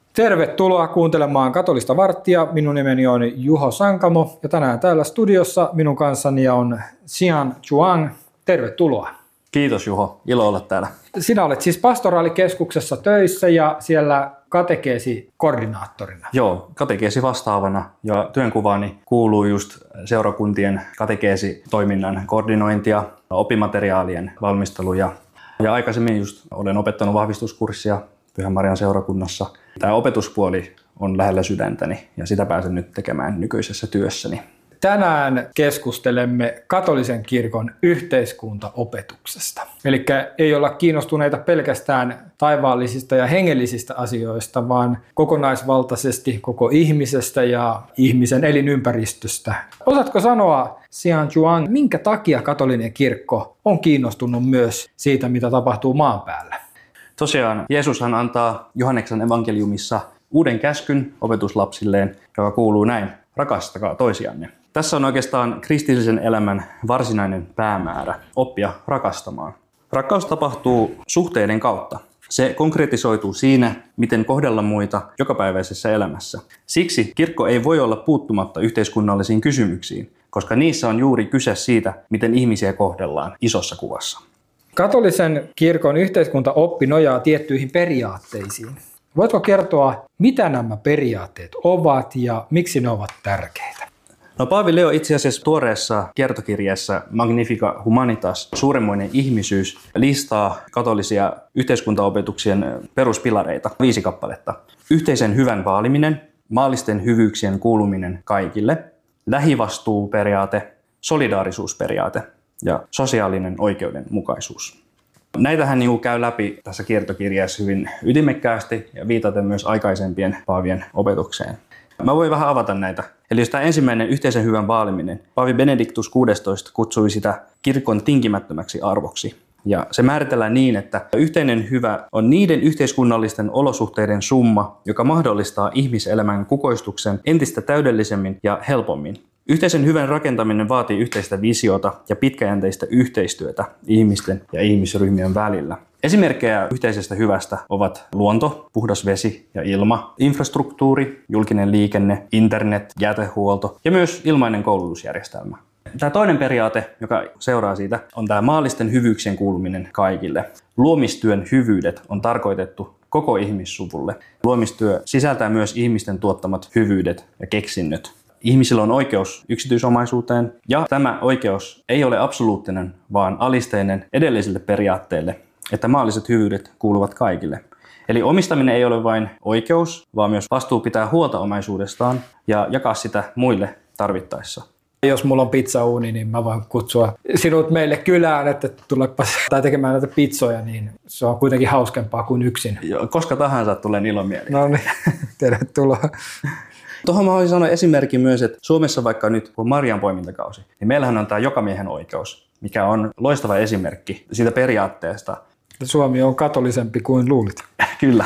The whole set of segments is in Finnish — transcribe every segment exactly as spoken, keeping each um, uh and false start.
Tervetuloa kuuntelemaan Katolista varttia. Minun nimeni on Juho Sankamo ja tänään täällä studiossa minun kanssani on Xian Zhuang. Tervetuloa. Kiitos Juho, ilo olla täällä. Sinä olet siis pastoraalikeskuksessa töissä ja siellä katekeesi koordinaattorina. Joo, katekeesi vastaavana ja työnkuvaani kuuluu just seurakuntien katekeesitoiminnan koordinointia, oppimateriaalien valmistelu ja, ja aikaisemmin just olen opettanut vahvistuskurssia Pyhän Marian seurakunnassa. Tämä opetuspuoli on lähellä sydäntäni ja sitä pääsen nyt tekemään nykyisessä työssäni. Tänään keskustelemme katolisen kirkon yhteiskuntaopetuksesta. Eli ei olla kiinnostuneita pelkästään taivaallisista ja hengellisistä asioista, vaan kokonaisvaltaisesti koko ihmisestä ja ihmisen elinympäristöstä. Osaatko sanoa, Xian Zhuang, minkä takia katolinen kirkko on kiinnostunut myös siitä, mitä tapahtuu maan päällä? Tosiaan Jeesushan antaa Johanneksen evankeliumissa uuden käskyn opetuslapsilleen, joka kuuluu näin: rakastakaa toisianne. Tässä on oikeastaan kristillisen elämän varsinainen päämäärä, oppia rakastamaan. Rakkaus tapahtuu suhteiden kautta. Se konkretisoituu siinä, miten kohdella muita jokapäiväisessä elämässä. Siksi kirkko ei voi olla puuttumatta yhteiskunnallisiin kysymyksiin, koska niissä on juuri kyse siitä, miten ihmisiä kohdellaan isossa kuvassa. Katolisen kirkon yhteiskuntaoppi nojaa tiettyihin periaatteisiin. Voitko kertoa, mitä nämä periaatteet ovat ja miksi ne ovat tärkeitä? No, Paavi Leo itse asiassa tuoreessa kiertokirjeessä Magnificat Humanitas, suuremmoinen ihmisyys, listaa katolisia yhteiskuntaopetuksien peruspilareita, viisi kappaletta. Yhteisen hyvän vaaliminen, maallisten hyvyyksien kuuluminen kaikille, lähivastuuperiaate, solidaarisuusperiaate ja sosiaalinen oikeudenmukaisuus. Näitähän niin käy läpi tässä kiertokirjassa hyvin ytimekkäästi ja viitaten myös aikaisempien paavien opetukseen. Mä voin vähän avata näitä. Eli jos tämä ensimmäinen yhteisen hyvän vaaliminen, Paavi Benedictus kuudestoista kutsui sitä kirkon tinkimättömäksi arvoksi. Ja se määritellään niin, että yhteinen hyvä on niiden yhteiskunnallisten olosuhteiden summa, joka mahdollistaa ihmiselämän kukoistuksen entistä täydellisemmin ja helpommin. Yhteisen hyvän rakentaminen vaatii yhteistä visiota ja pitkäjänteistä yhteistyötä ihmisten ja ihmisryhmien välillä. Esimerkkejä yhteisestä hyvästä ovat luonto, puhdas vesi ja ilma, infrastruktuuri, julkinen liikenne, internet, jätehuolto ja myös ilmainen koulutusjärjestelmä. Tämä toinen periaate, joka seuraa siitä, on tämä maallisten hyvyyksien kuuluminen kaikille. Luomistyön hyvyydet on tarkoitettu koko ihmissuvulle. Luomistyö sisältää myös ihmisten tuottamat hyvyydet ja keksinnöt. Ihmisillä on oikeus yksityisomaisuuteen ja tämä oikeus ei ole absoluuttinen, vaan alisteinen edelliselle periaatteelle, että maalliset hyvyydet kuuluvat kaikille. Eli omistaminen ei ole vain oikeus, vaan myös vastuu pitää huolta omaisuudestaan ja jakaa sitä muille tarvittaessa. Jos mulla on pizzauuni, niin mä voin kutsua sinut meille kylään, että tulepas tai tekemään näitä pizzoja, niin se on kuitenkin hauskempaa kuin yksin. Joo, koska tahansa tulee ilomieli. No niin, tervetuloa. Tuohon mä voisin sanoa esimerkin myös, että Suomessa vaikka nyt on marjanpoimintakausi, niin meillähän on tämä jokamiehen oikeus, mikä on loistava esimerkki siitä periaatteesta. Suomi on katolisempi kuin luulit. Kyllä.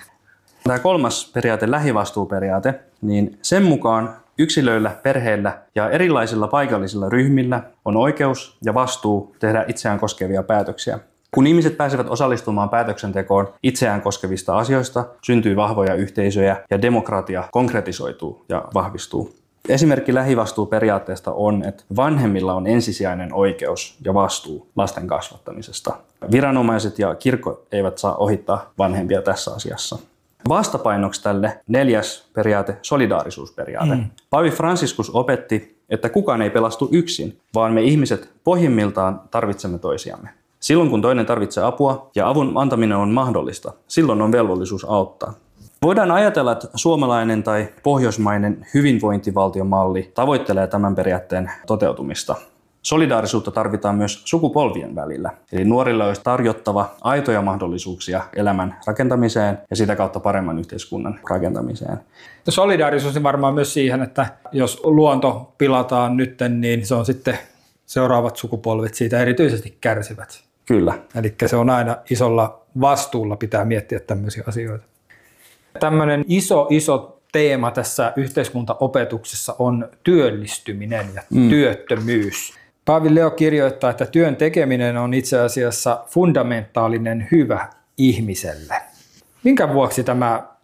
Tämä kolmas periaate, lähivastuuperiaate, niin sen mukaan yksilöillä, perheillä ja erilaisilla paikallisilla ryhmillä on oikeus ja vastuu tehdä itseään koskevia päätöksiä. Kun ihmiset pääsevät osallistumaan päätöksentekoon itseään koskevista asioista, syntyy vahvoja yhteisöjä ja demokratia konkretisoituu ja vahvistuu. Esimerkki lähivastuuperiaatteesta on, että vanhemmilla on ensisijainen oikeus ja vastuu lasten kasvattamisesta. Viranomaiset ja kirkko eivät saa ohittaa vanhempia tässä asiassa. Vastapainoksi tälle neljäs periaate, solidaarisuusperiaate. Mm. Paavi Franciscus opetti, että kukaan ei pelastu yksin, vaan me ihmiset pohjimmiltaan tarvitsemme toisiamme. Silloin kun toinen tarvitsee apua ja avun antaminen on mahdollista, silloin on velvollisuus auttaa. Voidaan ajatella, että suomalainen tai pohjoismainen hyvinvointivaltiomalli tavoittelee tämän periaatteen toteutumista. Solidaarisuutta tarvitaan myös sukupolvien välillä. Eli nuorille olisi tarjottava aitoja mahdollisuuksia elämän rakentamiseen ja sitä kautta paremman yhteiskunnan rakentamiseen. Solidaarisuus on varmaan myös siihen, että jos luonto pilataan nytten, niin se on sitten seuraavat sukupolvet siitä erityisesti kärsivät. Kyllä. Eli se on aina isolla vastuulla pitää miettiä tämmöisiä asioita. Tämmöinen iso, iso teema tässä yhteiskuntaopetuksessa on työllistyminen ja mm. työttömyys. Paavi Leo kirjoittaa, että työn tekeminen on itse asiassa fundamentaalinen hyvä ihmiselle. Minkä vuoksi tämä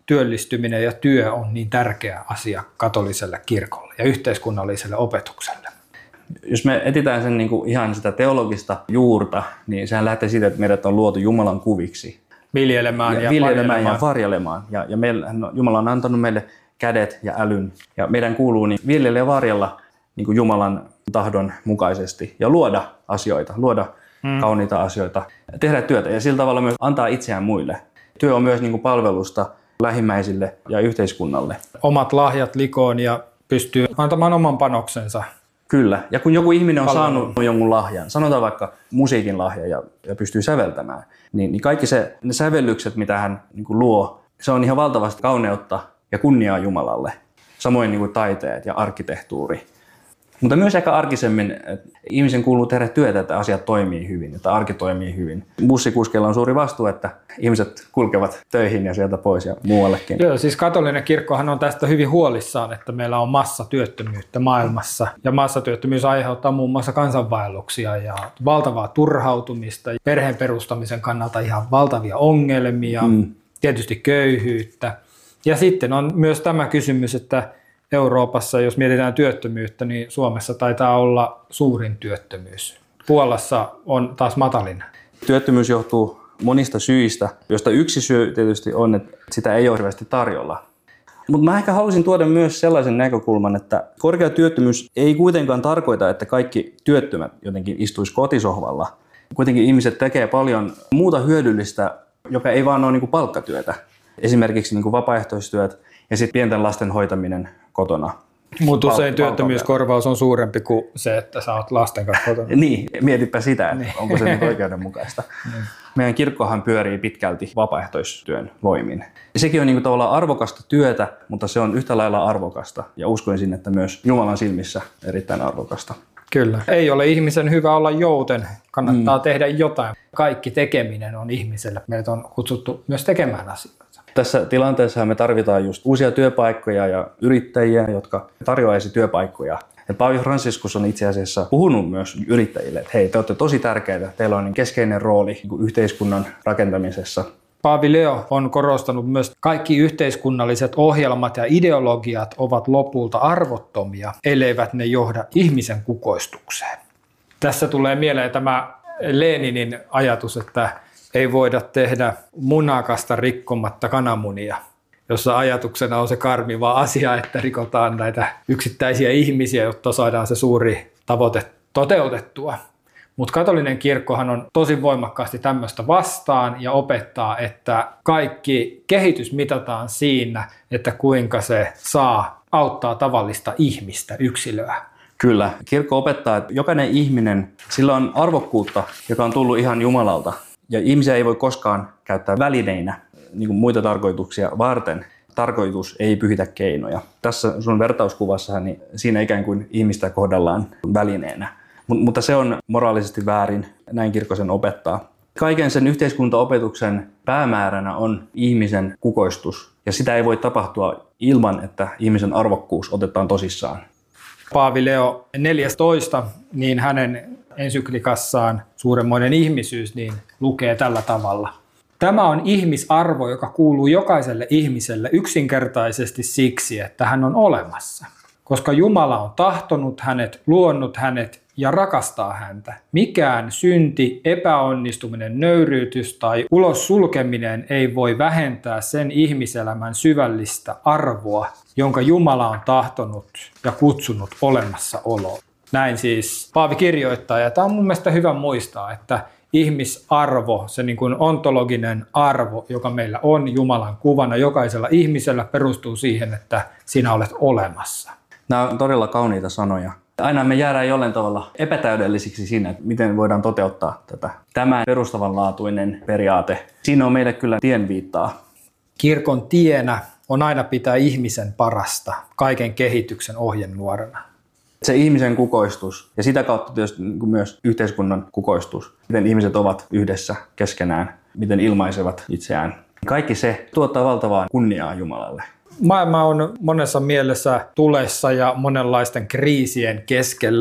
työllistyminen ja työ on niin tärkeä asia katoliselle kirkolle ja yhteiskunnalliselle opetukselle? Jos me etsitään sen niin kuin ihan sitä teologista juurta, niin sehän lähtee siitä, että meidät on luotu Jumalan kuviksi. Viljelemään ja, ja viljelemään ja varjelemaan. Ja, ja meillä, no, Jumala on antanut meille kädet ja älyn. Ja meidän kuuluu niin viljellä ja varjella niin kuin Jumalan tahdon mukaisesti ja luoda asioita, luoda hmm. kauniita asioita, tehdä työtä ja sillä tavalla myös antaa itseään muille. Työ on myös niin kuin palvelusta lähimmäisille ja yhteiskunnalle. Omat lahjat likoon ja pystyy antamaan oman panoksensa. Kyllä. Ja kun joku ihminen on Palvelu. saanut jonkun lahjan, sanotaan vaikka musiikin lahja ja, ja pystyy säveltämään, niin, niin kaikki se, ne sävellykset, mitä hän niin kuin luo, se on ihan valtavasti kauneutta ja kunniaa Jumalalle. Samoin niin kuin taiteet ja arkkitehtuuri. Mutta myös ehkä arkisemmin, että ihmisen kuuluu tehdä työtä, että asiat toimii hyvin, että arki toimii hyvin. Bussikuskeilla on suuri vastuu, että ihmiset kulkevat töihin ja sieltä pois ja muuallekin. Joo, siis katolinen kirkkohan on tästä hyvin huolissaan, että meillä on massatyöttömyyttä maailmassa. Ja massatyöttömyys aiheuttaa muun muassa kansanvaelluksia ja valtavaa turhautumista, perheen perustamisen kannalta ihan valtavia ongelmia, mm. tietysti köyhyyttä. Ja sitten on myös tämä kysymys, että Euroopassa, jos mietitään työttömyyttä, niin Suomessa taitaa olla suurin työttömyys. Puolassa on taas matalin. Työttömyys johtuu monista syistä, joista yksi syy tietysti on, että sitä ei ole hirveästi tarjolla. Mutta mä ehkä haluaisin tuoda myös sellaisen näkökulman, että korkea työttömyys ei kuitenkaan tarkoita, että kaikki työttömät jotenkin istuisi kotisohvalla. Kuitenkin ihmiset tekee paljon muuta hyödyllistä, joka ei vaan ole niin kuin palkkatyötä. Esimerkiksi niin kuin vapaaehtoistyöt ja sitten pienten lasten hoitaminen kotona. Mutta usein työttömyyskorvaus on suurempi kuin se, että sä oot lasten kanssa kotona. Niin, mietipä sitä, että onko se nyt oikeudenmukaista. Meidän kirkkohan pyörii pitkälti vapaaehtoistyön voimin. Sekin on niin kuin tavallaan arvokasta työtä, mutta se on yhtä lailla arvokasta. Ja uskoisin, että myös Jumalan silmissä erittäin arvokasta. Kyllä. Ei ole ihmisen hyvä olla jouten. Kannattaa mm. tehdä jotain. Kaikki tekeminen on ihmiselle. Meitä on kutsuttu myös tekemään asioita. Tässä tilanteessa me tarvitaan just uusia työpaikkoja ja yrittäjiä, jotka tarjoaisi työpaikkoja. Ja Paavi Franciscus on itse asiassa puhunut myös yrittäjille, että hei, te olette tosi tärkeitä, teillä on keskeinen rooli yhteiskunnan rakentamisessa. Paavi Leo on korostanut myös, että kaikki yhteiskunnalliset ohjelmat ja ideologiat ovat lopulta arvottomia, elleivät ne johda ihmisen kukoistukseen. Tässä tulee mieleen tämä Leninin ajatus, että ei voida tehdä munakasta rikkomatta kananmunia, jossa ajatuksena on se karmiva asia, että rikotaan näitä yksittäisiä ihmisiä, jotta saadaan se suuri tavoite toteutettua. Mutta katolinen kirkkohan on tosi voimakkaasti tämmöistä vastaan ja opettaa, että kaikki kehitys mitataan siinä, että kuinka se saa auttaa tavallista ihmistä, yksilöä. Kyllä. Kirkko opettaa, että jokainen ihminen, sillä on arvokkuutta, joka on tullut ihan Jumalalta. Ja ihmisiä ei voi koskaan käyttää välineinä niin kuin muita tarkoituksia varten. Tarkoitus ei pyhitä keinoja. Tässä sun vertauskuvassahan niin siinä ikään kuin ihmistä kohdellaan välineenä. Mut, mutta se on moraalisesti väärin, näin kirkko sen opettaa. Kaiken sen yhteiskuntaopetuksen päämääränä on ihmisen kukoistus. Ja sitä ei voi tapahtua ilman, että ihmisen arvokkuus otetaan tosissaan. Paavi Leo neljästoista, niin hänen ensyklikassaan Suuremmoinen ihmisyys niin lukee tällä tavalla. Tämä on ihmisarvo, joka kuuluu jokaiselle ihmiselle yksinkertaisesti siksi, että hän on olemassa. Koska Jumala on tahtonut hänet, luonut hänet ja rakastaa häntä. Mikään synti, epäonnistuminen, nöyryytys tai ulos sulkeminen ei voi vähentää sen ihmiselämän syvällistä arvoa, jonka Jumala on tahtonut ja kutsunut olemassaoloon. Näin siis Paavi kirjoittaa, ja tämä on mun mielestä hyvä muistaa, että ihmisarvo, se niin kuin ontologinen arvo, joka meillä on Jumalan kuvana jokaisella ihmisellä, perustuu siihen, että sinä olet olemassa. Nämä on todella kauniita sanoja. Aina me jäädään jollain tavalla epätäydellisiksi siinä, että miten voidaan toteuttaa tätä. Tämä perustavanlaatuinen periaate, siinä on meille kyllä tienviittaa. Kirkon tienä on aina pitää ihmisen parasta, kaiken kehityksen ohjenuorana. Se ihmisen kukoistus ja sitä kautta tietysti myös yhteiskunnan kukoistus, miten ihmiset ovat yhdessä keskenään, miten ilmaisevat itseään. Kaikki se tuottaa valtavaa kunniaa Jumalalle. Maailma on monessa mielessä tulessa ja monenlaisten kriisien keskellä.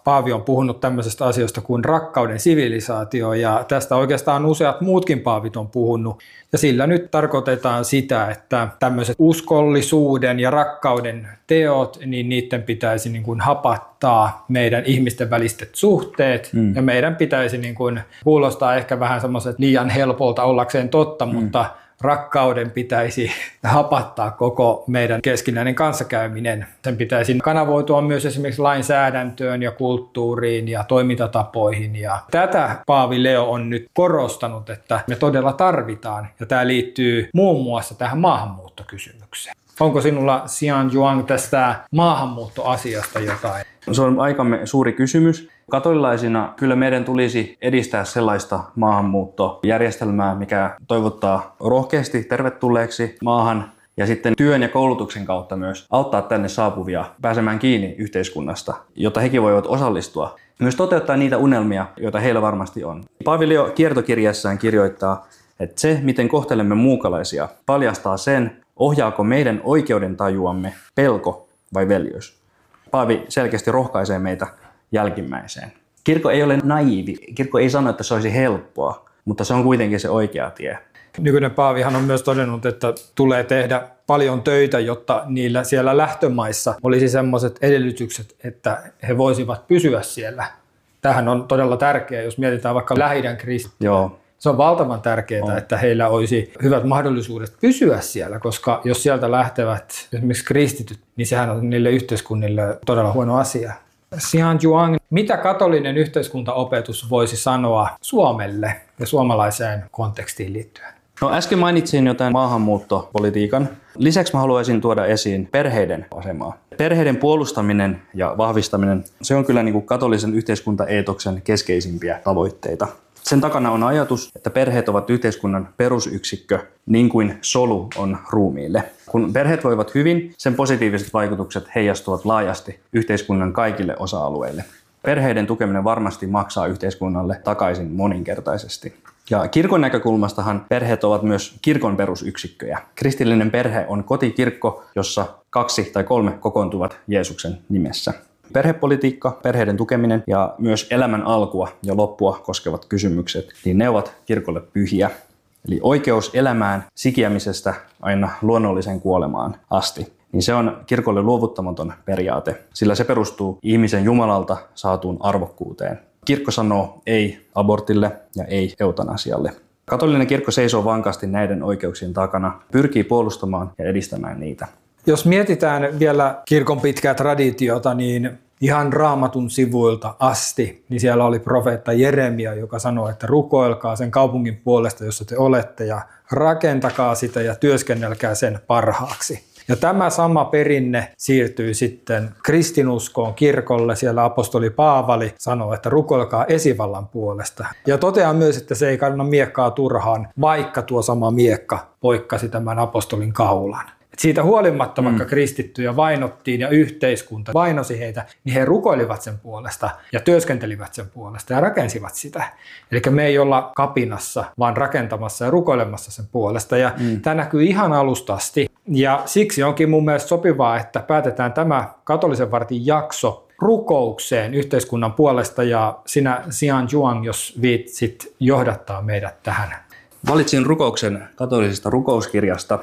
Paavi on puhunut tämmöisestä asioista kuin rakkauden sivilisaatio, ja tästä oikeastaan useat muutkin paavit on puhunut. Ja sillä nyt tarkoitetaan sitä, että tämmöiset uskollisuuden ja rakkauden teot, niin niiden pitäisi niin kuin hapattaa meidän ihmisten väliset suhteet, mm. ja meidän pitäisi niin kuin kuulostaa ehkä vähän semmoiset liian helpolta ollakseen totta, mm. mutta rakkauden pitäisi hapattaa koko meidän keskinäinen kanssakäyminen. Sen pitäisi kanavoitua myös esimerkiksi lainsäädäntöön ja kulttuuriin ja toimintatapoihin. Ja tätä Paavi Leo on nyt korostanut, että me todella tarvitaan. Ja tämä liittyy muun muassa tähän maahanmuuttokysymykseen. Onko sinulla, Xian Zhuang, tästä maahanmuuttoasiasta jotain? Se on aikamme suuri kysymys. Katolilaisina kyllä meidän tulisi edistää sellaista maahanmuuttojärjestelmää, mikä toivottaa rohkeasti tervetulleeksi maahan ja sitten työn ja koulutuksen kautta myös auttaa tänne saapuvia pääsemään kiinni yhteiskunnasta, jotta hekin voivat osallistua. Myös toteuttaa niitä unelmia, joita heillä varmasti on. Paavi Leo kiertokirjassaan kirjoittaa, että se, miten kohtelemme muukalaisia, paljastaa sen, ohjaako meidän oikeudentajuamme pelko vai veljeys. Paavi selkeästi rohkaisee meitä jälkimmäiseen. Kirkko ei ole naiivi. Kirkko ei sano, että se olisi helppoa, mutta se on kuitenkin se oikea tie. Nykyinen paavihan on myös todennut, että tulee tehdä paljon töitä, jotta niillä siellä lähtömaissa olisi sellaiset edellytykset, että he voisivat pysyä siellä. Tämähän on todella tärkeää, jos mietitään vaikka Lähi-idän kristittyjä. Joo. Se on valtavan tärkeää, on. että heillä olisi hyvät mahdollisuudet pysyä siellä, koska jos sieltä lähtevät esimerkiksi kristityt, niin sehän on niille yhteiskunnille todella huono asia. Xian Zhuang, mitä katolinen yhteiskuntaopetus voisi sanoa Suomelle ja suomalaiseen kontekstiin liittyen? No äsken mainitsin jotain maahanmuuttopolitiikan. Lisäksi mä haluaisin tuoda esiin perheiden asemaa. Perheiden puolustaminen ja vahvistaminen, se on kyllä niin kuin katolisen yhteiskuntaeetoksen keskeisimpiä tavoitteita. Sen takana on ajatus, että perheet ovat yhteiskunnan perusyksikkö, niin kuin solu on ruumiille. Kun perheet voivat hyvin, sen positiiviset vaikutukset heijastuvat laajasti yhteiskunnan kaikille osa-alueille. Perheiden tukeminen varmasti maksaa yhteiskunnalle takaisin moninkertaisesti. Ja kirkon näkökulmastahan perheet ovat myös kirkon perusyksikköjä. Kristillinen perhe on kotikirkko, jossa kaksi tai kolme kokoontuvat Jeesuksen nimessä. Perhepolitiikka, perheiden tukeminen ja myös elämän alkua ja loppua koskevat kysymykset, niin ne ovat kirkolle pyhiä. Eli oikeus elämään sikiämisestä aina luonnolliseen kuolemaan asti, niin se on kirkolle luovuttamaton periaate, sillä se perustuu ihmisen Jumalalta saatuun arvokkuuteen. Kirkko sanoo ei abortille ja ei eutanasialle. Katolinen kirkko seisoo vankasti näiden oikeuksien takana, pyrkii puolustamaan ja edistämään niitä. Jos mietitään vielä kirkon pitkää traditiota, niin ihan Raamatun sivuilta asti, niin siellä oli profeetta Jeremia, joka sanoi, että rukoilkaa sen kaupungin puolesta, jossa te olette, ja rakentakaa sitä ja työskennelkää sen parhaaksi. Ja tämä sama perinne siirtyi sitten kristinuskoon kirkolle. Siellä apostoli Paavali sanoi, että rukoilkaa esivallan puolesta. Ja toteaa myös, että se ei kanna miekkaa turhaan, vaikka tuo sama miekka poikkasi tämän apostolin kaulan. Et siitä huolimatta, vaikka mm. kristittyjä vainottiin ja yhteiskunta vainosi heitä, niin he rukoilivat sen puolesta ja työskentelivät sen puolesta ja rakensivat sitä. Eli me ei olla kapinassa, vaan rakentamassa ja rukoilemassa sen puolesta. Ja mm. tämä näkyy ihan alusta asti. Ja siksi onkin mun mielestä sopivaa, että päätetään tämä katolisen vartin jakso rukoukseen yhteiskunnan puolesta. Ja sinä, Xian Zhuang, jos viitsit johdattaa meidät tähän. Valitsin rukouksen katolisesta rukouskirjasta.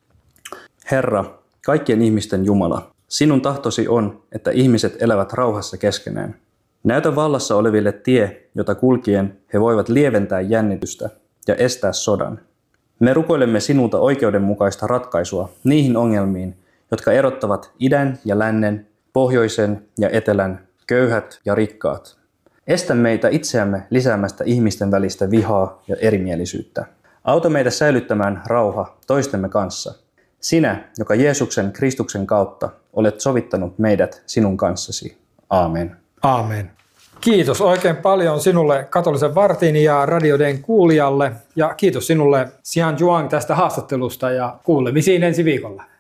Herra, kaikkien ihmisten Jumala, sinun tahtosi on, että ihmiset elävät rauhassa keskenään. Näytä vallassa oleville tie, jota kulkien he voivat lieventää jännitystä ja estää sodan. Me rukoilemme sinulta oikeudenmukaista ratkaisua niihin ongelmiin, jotka erottavat idän ja lännen, pohjoisen ja etelän, köyhät ja rikkaat. Estä meitä itseämme lisäämästä ihmisten välistä vihaa ja erimielisyyttä. Auta meitä säilyttämään rauha toistemme kanssa. Sinä, joka Jeesuksen Kristuksen kautta olet sovittanut meidät sinun kanssasi. Aamen. Aamen. Kiitos oikein paljon sinulle katolisen vartin ja Radio Dayn kuulijalle. Ja kiitos sinulle, Xian Zhuang, tästä haastattelusta ja kuulemisiin ensi viikolla.